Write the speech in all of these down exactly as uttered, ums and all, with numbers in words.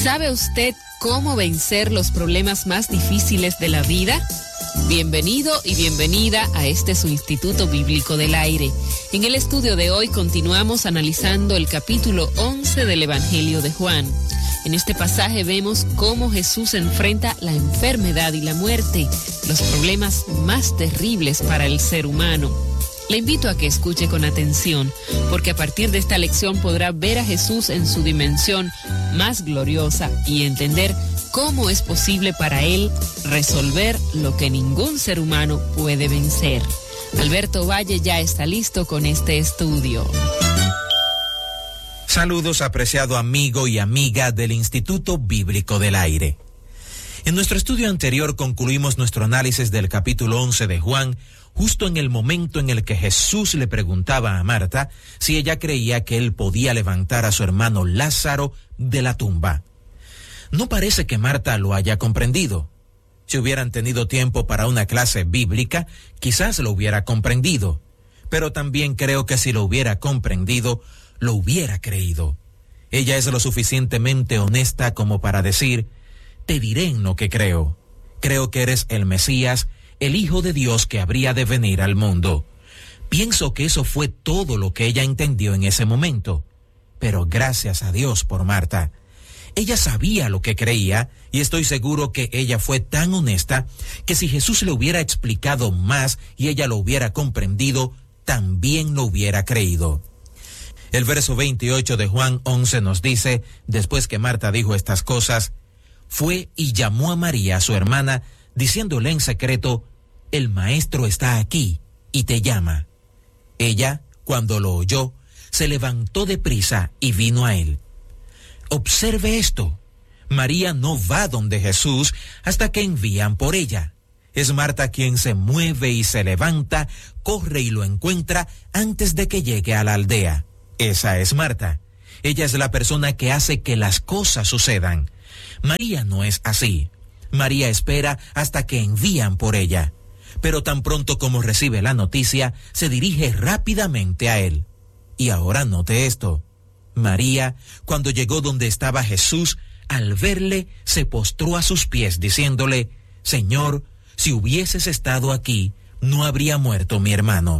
¿Sabe usted cómo vencer los problemas más difíciles de la vida? Bienvenido y bienvenida a este su Instituto Bíblico del Aire. En el estudio de hoy continuamos analizando el capítulo once del Evangelio de Juan. En este pasaje vemos cómo Jesús enfrenta la enfermedad y la muerte, los problemas más terribles para el ser humano. Le invito a que escuche con atención, porque a partir de esta lección podrá ver a Jesús en su dimensión más gloriosa y entender cómo es posible para él resolver lo que ningún ser humano puede vencer. Alberto Valle ya está listo con este estudio. Saludos, apreciado amigo y amiga del Instituto Bíblico del Aire. En nuestro estudio anterior concluimos nuestro análisis del capítulo once de Juan, justo en el momento en el que Jesús le preguntaba a Marta si ella creía que él podía levantar a su hermano Lázaro de la tumba. No parece que Marta lo haya comprendido. Si hubieran tenido tiempo para una clase bíblica, quizás lo hubiera comprendido, pero también creo que si lo hubiera comprendido, lo hubiera creído. Ella es lo suficientemente honesta como para decir: te diré en lo que creo. Creo que eres el Mesías, el Hijo de Dios que habría de venir al mundo. Pienso que eso fue todo lo que ella entendió en ese momento. Pero gracias a Dios por Marta. Ella sabía lo que creía, y estoy seguro que ella fue tan honesta que si Jesús le hubiera explicado más y ella lo hubiera comprendido, también lo hubiera creído. El verso veintiocho de Juan once nos dice, después que Marta dijo estas cosas, fue y llamó a María, su hermana, diciéndole en secreto: el maestro está aquí y te llama. Ella, cuando lo oyó, se levantó deprisa y vino a él. Observe esto. María no va donde Jesús hasta que envían por ella. Es Marta quien se mueve y se levanta, corre y lo encuentra antes de que llegue a la aldea. Esa es Marta. Ella es la persona que hace que las cosas sucedan. María no es así. María espera hasta que envían por ella, pero tan pronto como recibe la noticia, se dirige rápidamente a él. Y ahora note esto. María, cuando llegó donde estaba Jesús, al verle, se postró a sus pies, diciéndole: Señor, si hubieses estado aquí, no habría muerto mi hermano.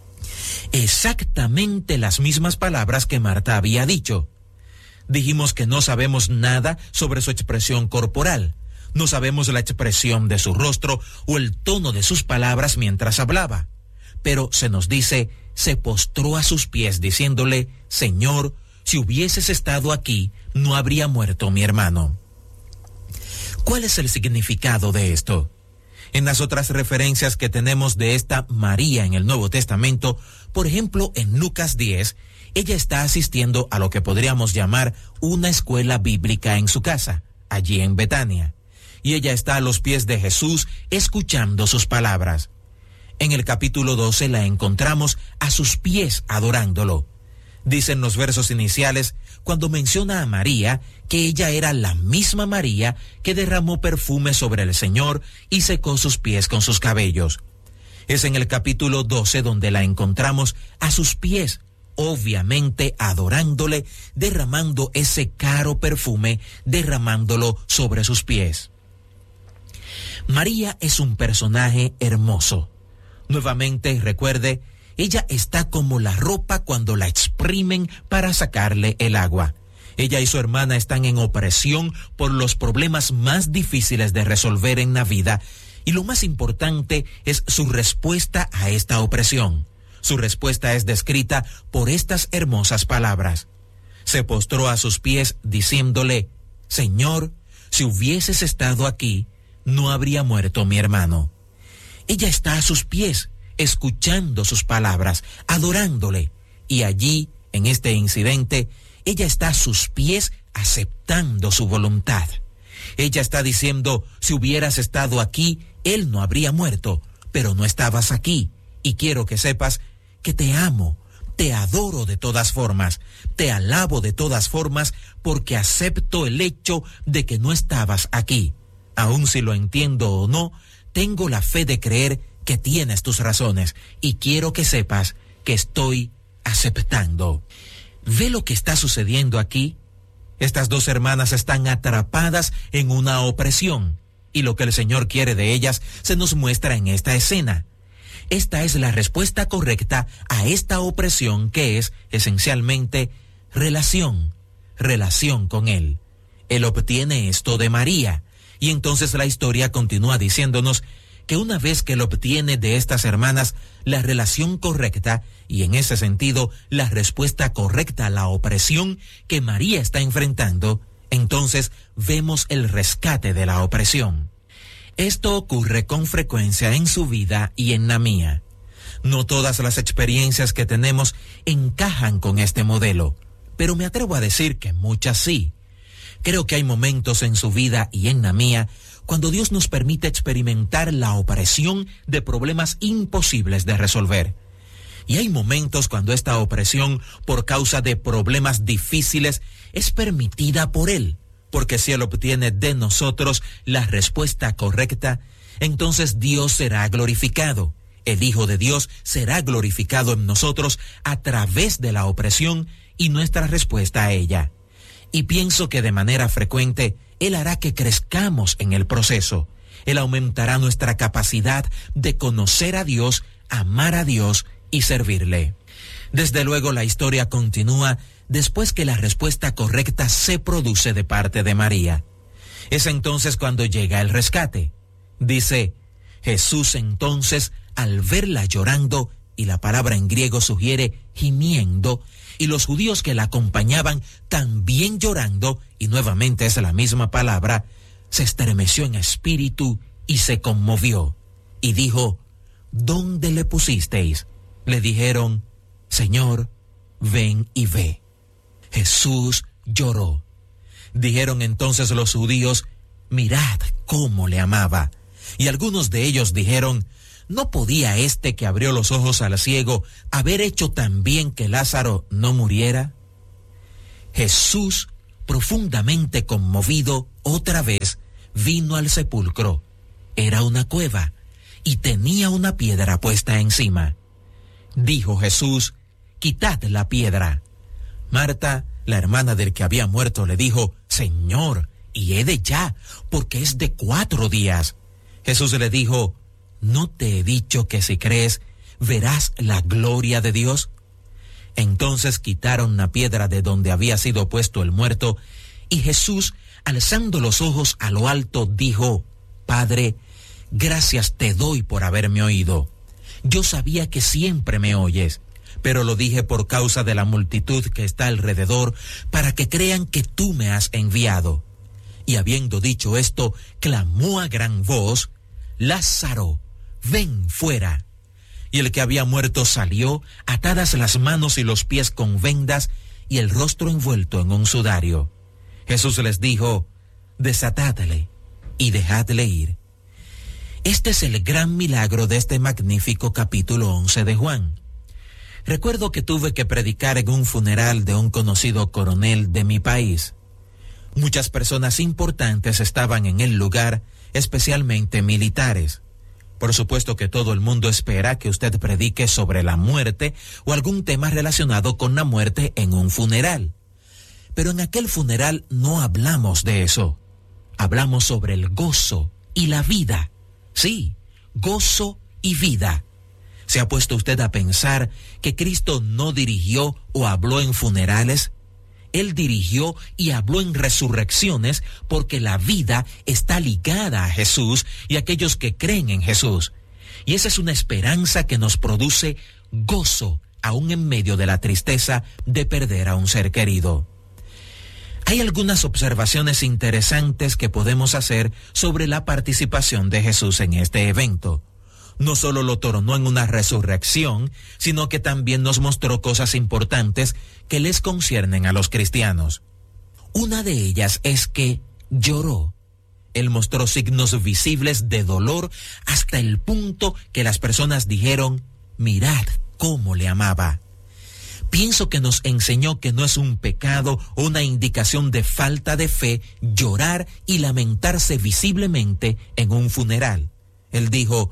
Exactamente las mismas palabras que Marta había dicho. Dijimos que no sabemos nada sobre su expresión corporal. No sabemos la expresión de su rostro o el tono de sus palabras mientras hablaba. Pero se nos dice, se postró a sus pies diciéndole: Señor, si hubieses estado aquí, no habría muerto mi hermano. ¿Cuál es el significado de esto? En las otras referencias que tenemos de esta María en el Nuevo Testamento, por ejemplo, en Lucas diez, ella está asistiendo a lo que podríamos llamar una escuela bíblica en su casa, allí en Betania. Y ella está a los pies de Jesús escuchando sus palabras. En el capítulo doce la encontramos a sus pies adorándolo. Dicen los versos iniciales, cuando menciona a María, que ella era la misma María que derramó perfume sobre el Señor y secó sus pies con sus cabellos. Es en el capítulo doce donde la encontramos a sus pies, obviamente adorándole, derramando ese caro perfume, derramándolo sobre sus pies. María es un personaje hermoso. Nuevamente, recuerde, ella está como la ropa cuando la exprimen para sacarle el agua. Ella y su hermana están en opresión por los problemas más difíciles de resolver en la vida, y lo más importante es su respuesta a esta opresión. Su respuesta es descrita por estas hermosas palabras. Se postró a sus pies diciéndole: Señor, si hubieses estado aquí, no habría muerto mi hermano. Ella está a sus pies, escuchando sus palabras, adorándole, y allí, en este incidente, ella está a sus pies aceptando su voluntad. Ella está diciendo: si hubieras estado aquí, él no habría muerto, pero no estabas aquí, y quiero que sepas que te amo, te adoro de todas formas, te alabo de todas formas, porque acepto el hecho de que no estabas aquí. Aun si lo entiendo o no, tengo la fe de creer que tienes tus razones, y quiero que sepas que estoy aceptando. ¿Ve lo que está sucediendo aquí? Estas dos hermanas están atrapadas en una opresión, y lo que el Señor quiere de ellas se nos muestra en esta escena. Esta es la respuesta correcta a esta opresión, que es esencialmente relación, relación con Él. Él obtiene esto de María, y entonces la historia continúa diciéndonos que una vez que él obtiene de estas hermanas la relación correcta, y en ese sentido la respuesta correcta a la opresión que María está enfrentando, entonces vemos el rescate de la opresión. Esto ocurre con frecuencia en su vida y en la mía. No todas las experiencias que tenemos encajan con este modelo, pero me atrevo a decir que muchas sí. Creo que hay momentos en su vida y en la mía cuando Dios nos permite experimentar la opresión de problemas imposibles de resolver. Y hay momentos cuando esta opresión, por causa de problemas difíciles, es permitida por Él, porque si Él obtiene de nosotros la respuesta correcta, entonces Dios será glorificado. El Hijo de Dios será glorificado en nosotros a través de la opresión y nuestra respuesta a ella. Y pienso que de manera frecuente Él hará que crezcamos en el proceso. Él aumentará nuestra capacidad de conocer a Dios, amar a Dios y servirle. Desde luego la historia continúa después que la respuesta correcta se produce de parte de María. Es entonces cuando llega el rescate. Dice, Jesús entonces, al verla llorando, y la palabra en griego sugiere gimiendo, y los judíos que la acompañaban también llorando, y nuevamente es la misma palabra, se estremeció en espíritu y se conmovió, y dijo, ¿dónde le pusisteis? Le dijeron, Señor, ven y ve. Jesús lloró. Dijeron entonces los judíos, mirad cómo le amaba. Y algunos de ellos dijeron, ¿no podía este que abrió los ojos al ciego haber hecho también que Lázaro no muriera? Jesús, profundamente conmovido, otra vez vino al sepulcro. Era una cueva y tenía una piedra puesta encima. Dijo Jesús, quitad la piedra. Marta, la hermana del que había muerto, le dijo, Señor, y he de ya, porque es de cuatro días. Jesús le dijo, ¿no te he dicho que si crees, verás la gloria de Dios? Entonces quitaron la piedra de donde había sido puesto el muerto, y Jesús, alzando los ojos a lo alto, dijo, Padre, gracias te doy por haberme oído. Yo sabía que siempre me oyes, pero lo dije por causa de la multitud que está alrededor, para que crean que tú me has enviado. Y habiendo dicho esto, clamó a gran voz, Lázaro, ven fuera. Y el que había muerto salió, atadas las manos y los pies con vendas, y el rostro envuelto en un sudario. Jesús les dijo, desatadle y dejadle ir. Este es el gran milagro de este magnífico capítulo once de Juan. Recuerdo que tuve que predicar en un funeral de un conocido coronel de mi país. Muchas personas importantes estaban en el lugar, especialmente militares. Por supuesto que todo el mundo espera que usted predique sobre la muerte o algún tema relacionado con la muerte en un funeral. Pero en aquel funeral no hablamos de eso. Hablamos sobre el gozo y la vida. Sí, gozo y vida. ¿Se ha puesto usted a pensar que Cristo no dirigió o habló en funerales? Él dirigió y habló en resurrecciones porque la vida está ligada a Jesús y a aquellos que creen en Jesús. Y esa es una esperanza que nos produce gozo, aún en medio de la tristeza de perder a un ser querido. Hay algunas observaciones interesantes que podemos hacer sobre la participación de Jesús en este evento. No solo lo tornó en una resurrección, sino que también nos mostró cosas importantes que les conciernen a los cristianos. Una de ellas es que lloró. Él mostró signos visibles de dolor hasta el punto que las personas dijeron, mirad cómo le amaba. Pienso que nos enseñó que no es un pecado o una indicación de falta de fe llorar y lamentarse visiblemente en un funeral. Él dijo,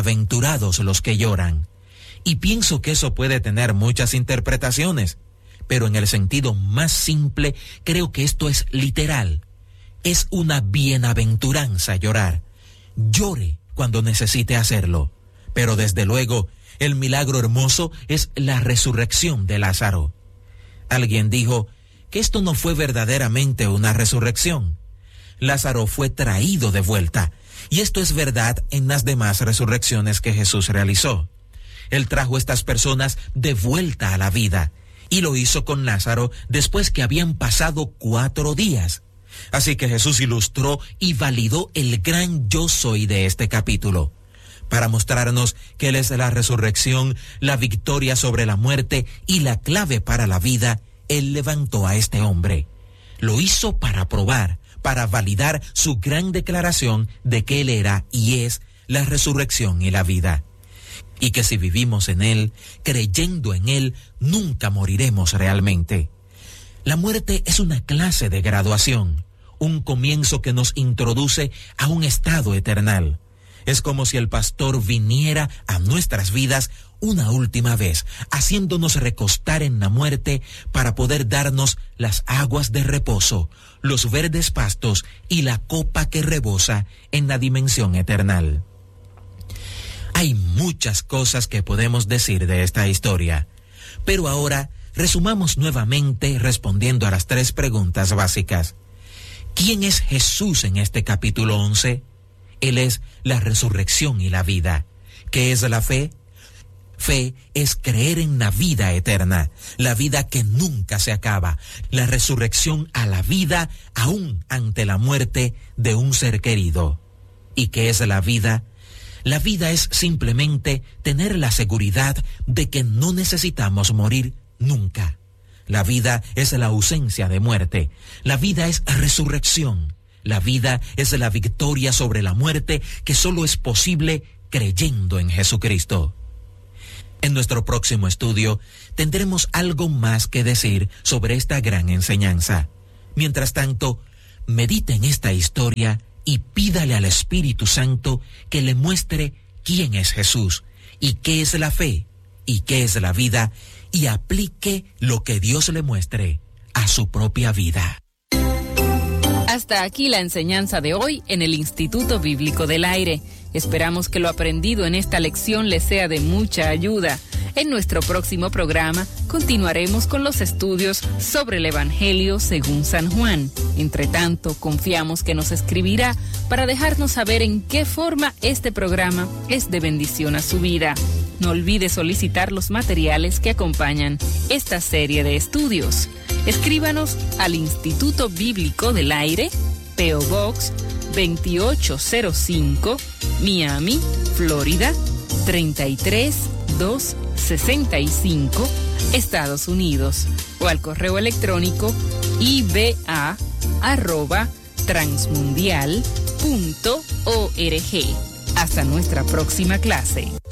bienaventurados los que lloran. Y pienso que eso puede tener muchas interpretaciones, pero en el sentido más simple, creo que esto es literal. Es una bienaventuranza llorar. Llore cuando necesite hacerlo. Pero desde luego, el milagro hermoso es la resurrección de Lázaro. Alguien dijo que esto no fue verdaderamente una resurrección. Lázaro fue traído de vuelta, y esto es verdad en las demás resurrecciones que Jesús realizó. Él trajo a estas personas de vuelta a la vida, y lo hizo con Lázaro después que habían pasado cuatro días. Así que Jesús ilustró y validó el gran yo soy de este capítulo, para mostrarnos que Él es la resurrección, la victoria sobre la muerte y la clave para la vida. Él levantó a este hombre. Lo hizo para probar, para validar su gran declaración de que Él era y es la resurrección y la vida. Y que si vivimos en Él, creyendo en Él, nunca moriremos realmente. La muerte es una clase de graduación, un comienzo que nos introduce a un estado eternal. Es como si el pastor viniera a nuestras vidas una última vez, haciéndonos recostar en la muerte para poder darnos las aguas de reposo, los verdes pastos y la copa que rebosa en la dimensión eternal. Hay muchas cosas que podemos decir de esta historia, pero ahora resumamos nuevamente respondiendo a las tres preguntas básicas. ¿Quién es Jesús en este capítulo once? Él es la resurrección y la vida. ¿Qué es la fe? Fe es creer en la vida eterna, la vida que nunca se acaba, la resurrección a la vida aún ante la muerte de un ser querido. ¿Y qué es la vida? La vida es simplemente tener la seguridad de que no necesitamos morir nunca. La vida es la ausencia de muerte. La vida es resurrección. La vida es la victoria sobre la muerte que solo es posible creyendo en Jesucristo. En nuestro próximo estudio tendremos algo más que decir sobre esta gran enseñanza. Mientras tanto, medite en esta historia y pídale al Espíritu Santo que le muestre quién es Jesús y qué es la fe y qué es la vida, y aplique lo que Dios le muestre a su propia vida. Hasta aquí la enseñanza de hoy en el Instituto Bíblico del Aire. Esperamos que lo aprendido en esta lección les sea de mucha ayuda. En nuestro próximo programa continuaremos con los estudios sobre el Evangelio según San Juan. Entre tanto, confiamos que nos escribirá para dejarnos saber en qué forma este programa es de bendición a su vida. No olvide solicitar los materiales que acompañan esta serie de estudios. Escríbanos al Instituto Bíblico del Aire, P O Box veintiocho cero cinco, Miami, Florida, treinta y tres mil doscientos sesenta y cinco, Estados Unidos, o al correo electrónico i b a arroba transmundial punto org. Hasta nuestra próxima clase.